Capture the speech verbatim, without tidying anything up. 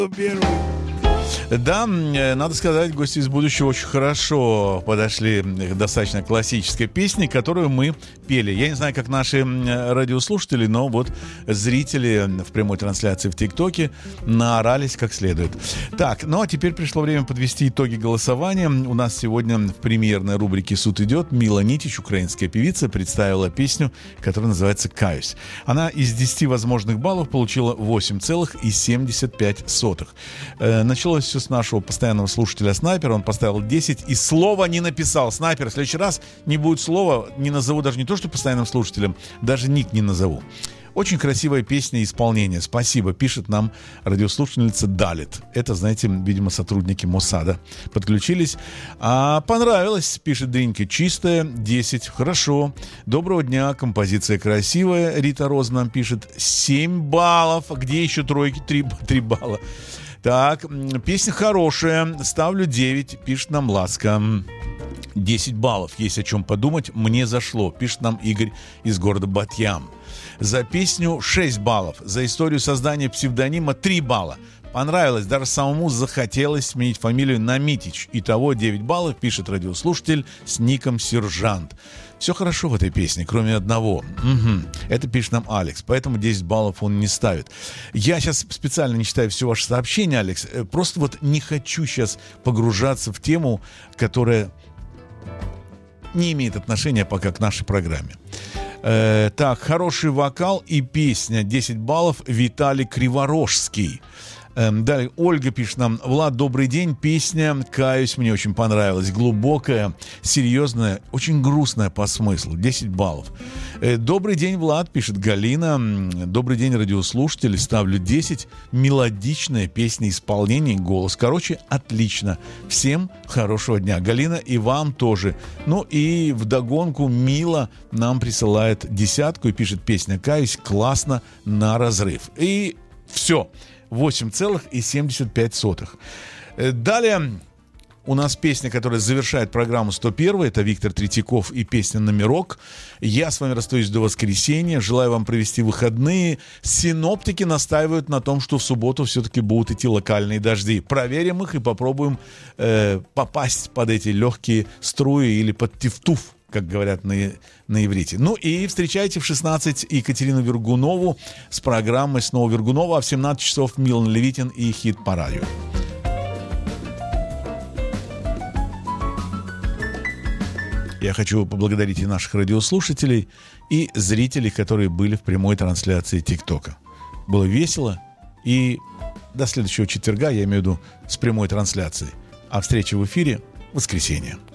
Первый. Да, надо сказать, гости из будущего очень хорошо подошли к достаточно классической песне, которую мы пели. Я не знаю, как наши радиослушатели, но вот зрители в прямой трансляции в ТикТоке наорались как следует. Так, ну а теперь пришло время подвести итоги голосования. У нас сегодня в премьерной рубрике «Суд идет» Мила Нитич, украинская певица, представила песню, которая называется «Каюсь». Она из десяти возможных баллов получила восемь целых семьдесят пять сотых. Э, началось все с нашего постоянного слушателя Снайпера. Он поставил десять и слова не написал. Снайпер, в следующий раз не будет слова, не назову даже не то, что постоянным слушателем, даже ник не назову. Очень красивая песня и исполнение. Спасибо, пишет нам радиослушательница Далит. Это, знаете, видимо, сотрудники Моссада подключились. А понравилось, пишет Дринька. Чистая, десять. Хорошо. Доброго дня, композиция красивая. Рита Роза нам пишет. семь баллов. Где еще тройки? три балла. Так, песня хорошая. Ставлю девять, пишет нам Ласка. десять баллов. Есть о чем подумать. Мне зашло, пишет нам Игорь из города Батьям. За песню шесть баллов. За историю создания псевдонима три балла. Понравилось, даже самому захотелось сменить фамилию на Митич. Итого девять баллов, пишет радиослушатель с ником Сержант. Все хорошо в этой песне, кроме одного. Угу. Это пишет нам Алекс, поэтому десять баллов он не ставит. Я сейчас специально не читаю все ваши сообщения, Алекс. Просто вот не хочу сейчас погружаться в тему, которая не имеет отношения пока к нашей программе. Э, так, хороший вокал и песня. десять баллов. Виталий Криворожский. Эм, далее Ольга пишет нам: Влад, добрый день, песня «Каюсь» мне очень понравилась, глубокая, серьезная, очень грустная по смыслу, десять баллов. Э, добрый день, Влад, пишет Галина. Добрый день, радиослушатели, ставлю десять. Мелодичная песня, исполнение, голос, короче, отлично. Всем хорошего дня, Галина, и вам тоже. Ну и вдогонку Мила нам присылает десятку и пишет: песня «Каюсь», классно, на разрыв. И все. восемь целых семьдесят пять сотых. Далее у нас песня, которая завершает программу сто один. Это Виктор Третьяков и песня «Номерок». Я с вами расстаюсь до воскресенья. Желаю вам провести выходные. Синоптики настаивают на том, что в субботу все-таки будут идти локальные дожди. Проверим их и попробуем э, попасть под эти легкие струи или под тиф-туф, как говорят на, на иврите. Ну и встречайте в шестнадцать Екатерину Вергунову с программой «Снова Вергунова», а в семнадцать часов Милан Левитин и «Хит по радио». Я хочу поблагодарить и наших радиослушателей, и зрителей, которые были в прямой трансляции ТикТока. Было весело, и до следующего четверга, я имею в виду с прямой трансляцией. А встреча в эфире в воскресенье.